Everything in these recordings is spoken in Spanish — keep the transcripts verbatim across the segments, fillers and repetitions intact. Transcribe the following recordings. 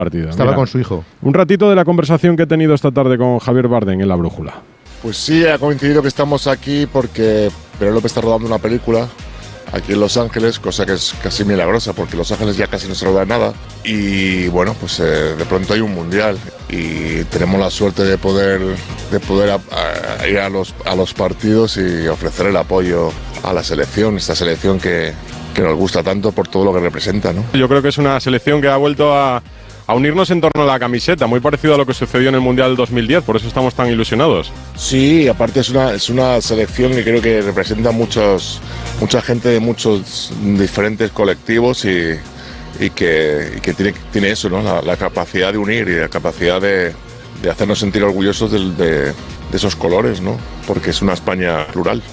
partido. Estaba Mira, con su hijo. Un ratito de la conversación que he tenido esta tarde con Javier Bardem en La Brújula. Pues sí, ha coincidido que estamos aquí porque Penélope está rodando una película aquí en Los Ángeles, cosa que es casi milagrosa porque Los Ángeles ya casi no se roda nada. Y bueno, pues eh, de pronto hay un mundial y tenemos la suerte de poder, de poder a, a ir a los, a los partidos y ofrecer el apoyo a la selección, esta selección que, que nos gusta tanto por todo lo que representa, ¿no? Yo creo que es una selección que ha vuelto a, a unirnos en torno a la camiseta, muy parecido a lo que sucedió en el Mundial del dos mil diez, por eso estamos tan ilusionados. Sí, aparte es una, es una selección que creo que representa muchos, mucha gente de muchos diferentes colectivos y, y que, y que tiene, tiene eso, ¿no? La, la capacidad de unir y la capacidad de, de hacernos sentir orgullosos de, de, de esos colores, ¿no? Porque es una España plural.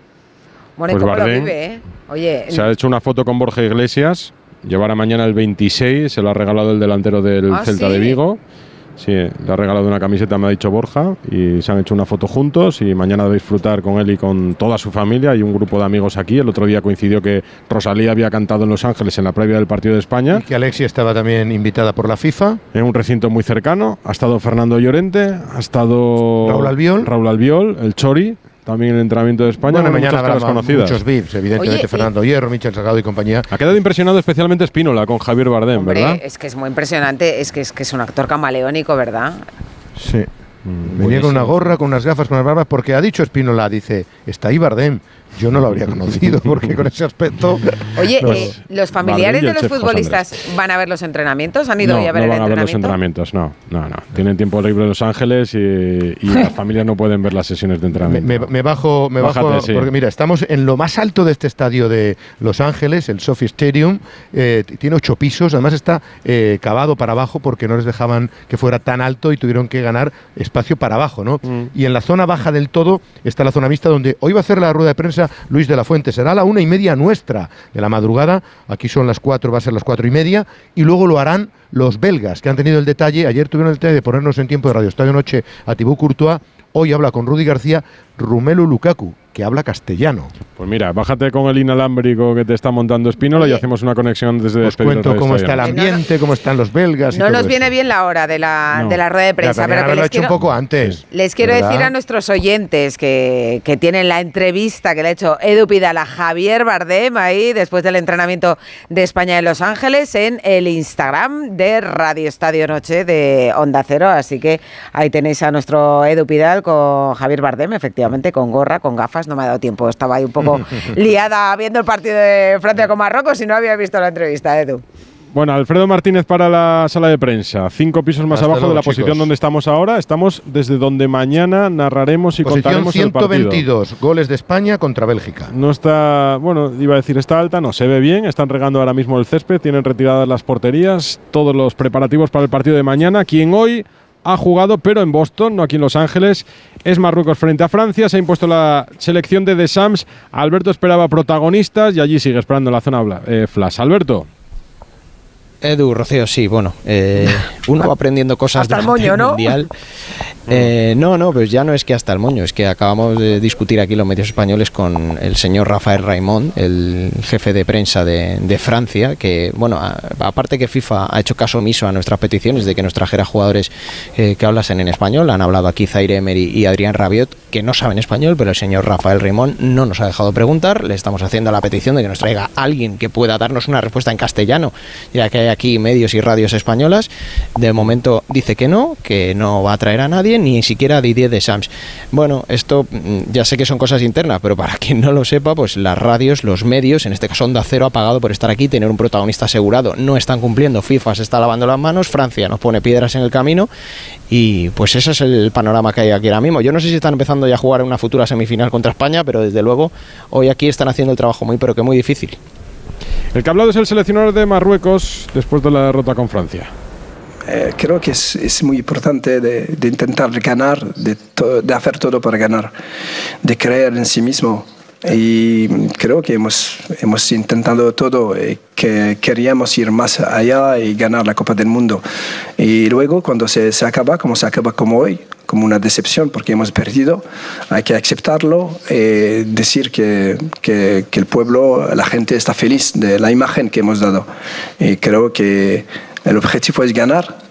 Bueno, Pues ¿y cómo lo Bardem vive, eh? Oye, se ha hecho una foto con Borja Iglesias, llevará mañana el veintiséis, se lo ha regalado el delantero del ¿Ah, Celta sí? de Vigo. Sí, le ha regalado una camiseta, me ha dicho Borja, y se han hecho una foto juntos y mañana va a disfrutar con él y con toda su familia y un grupo de amigos aquí. El otro día coincidió que Rosalía había cantado en Los Ángeles en la previa del partido de España. Y que Alexia estaba también invitada por la FIFA. En un recinto muy cercano. Ha estado Fernando Llorente, ha estado Raúl Albiol. Raúl Albiol, el Chori, también en el entrenamiento de España. Bueno, Bueno, mañana muchas caras habrá conocidas. muchos V I Ps, evidentemente. Oye, Fernando Hierro, Michel Salgado y compañía. Ha quedado impresionado especialmente Espínola con Javier Bardem, hombre, ¿verdad? es que es muy impresionante, es que es que es un actor camaleónico, ¿verdad? Sí. Mm, Venía con una buenísimo. gorra, con unas gafas, con unas barbas, porque ha dicho Espínola, dice, está ahí Bardem. Yo no lo habría conocido, porque con ese aspecto... Oye, no. eh, ¿los familiares Bardem y de el los chef José futbolistas van a ver los entrenamientos? ¿Han ido No, hoy a ver no el van a ver los entrenamiento? entrenamientos, no, no, no. Tienen tiempo libre en Los Ángeles y, y las familias no pueden ver las sesiones de Me, entrenamiento. me- me bajo, me Bájate, bajo sí. porque mira, estamos en lo más alto de este estadio de Los Ángeles, el Sophie Stadium, eh, t- tiene ocho pisos, además está eh, cavado para abajo porque no les dejaban que fuera tan alto y tuvieron que ganar espacio para abajo, ¿no? Mm. Y en la zona baja del todo está la zona mixta donde hoy va a hacer la rueda de prensa Luis de la Fuente, será a la una y media nuestra de la madrugada, aquí son las cuatro, va a ser las cuatro y media, y luego lo harán los belgas, que han tenido el detalle, ayer tuvieron el detalle de ponernos en tiempo de Radio Estadio Noche a Thibaut Courtois, hoy habla con Rudy García, Romelu Lukaku, que habla castellano. Pues mira, bájate con el inalámbrico que te está montando Espínola y Oye, hacemos una conexión desde Os despedirnos cuento de cómo Estadio está el Noche. ambiente, cómo están los belgas y No todo nos viene eso. bien la hora de la, No. de la rueda de prensa, Ya, pero que haberlo les hecho un quiero, poco antes. les quiero ¿verdad? decir a nuestros oyentes que, que tienen la entrevista que le ha hecho Edu Pidal a Javier Bardem ahí después del entrenamiento de España en Los Ángeles en el Instagram de Radio Estadio Noche de Onda Cero. Así que ahí tenéis a nuestro Edu Pidal con Javier Bardem, efectivamente, con gorra, con gafas. No me ha dado tiempo, estaba ahí un poco liada viendo el partido de Francia con Marruecos y no había visto la entrevista, Edu. Bueno, Alfredo Martínez para la sala de prensa. Cinco pisos más Hasta abajo luego, de la chicos. posición donde estamos ahora. Estamos desde donde mañana narraremos y Posición contaremos el ciento partido. veintidós, goles de España contra Bélgica. No está, bueno, iba a decir está alta, no, se ve bien, están regando ahora mismo el césped, tienen retiradas las porterías, todos los preparativos para el partido de mañana. Quien hoy ha jugado, pero en Boston, no aquí en Los Ángeles, es Marruecos frente a Francia. Se ha impuesto la selección de Deschamps. Alberto esperaba protagonistas y allí sigue esperando la zona bla- eh, flash. Alberto. Edu, Rocío, sí, bueno, eh, uno va aprendiendo cosas Hasta el durante moño, ¿no? Mundial. Eh, no, no, pues ya no es que hasta el moño, es que acabamos de discutir aquí los medios españoles con el señor Rafael Raimond, el jefe de prensa de, de Francia, que, bueno, a- aparte que FIFA ha hecho caso omiso a nuestras peticiones de que nos trajera jugadores eh, que hablasen en español, han hablado aquí Zaire Emery y Adrián Rabiot, que no saben español, pero el señor Rafael Raimond no nos ha dejado preguntar, le estamos haciendo la petición de que nos traiga alguien que pueda darnos una respuesta en castellano, ya que hay aquí medios y radios españolas. De momento dice que no, que no va a traer a nadie, ni siquiera a Didier Deschamps. Bueno, esto mm, ya sé que son cosas internas, pero para quien no lo sepa, pues las radios, los medios, en este caso Onda Cero, ha pagado por estar aquí, tener un protagonista asegurado. No están cumpliendo, FIFA se está lavando las manos, Francia nos pone piedras en el camino y pues ese es el panorama que hay aquí ahora mismo. Yo no sé si están empezando ya a jugar en una futura semifinal contra España, pero desde luego hoy aquí están haciendo el trabajo muy, pero que muy difícil. El que ha hablado es el seleccionador de Marruecos después de la derrota con Francia. Eh, creo que es, es muy importante de, de intentar ganar, de, to- de hacer todo para ganar, de creer en sí mismo. Y creo que hemos, hemos intentado todo, eh, que queríamos ir más allá y ganar la Copa del Mundo. Y luego cuando se, se acaba, como se acaba como hoy, como una decepción porque hemos perdido, hay que aceptarlo, eh, decir que, que, que el pueblo, la gente está feliz de la imagen que hemos dado. Y creo que El objetivo es ganar.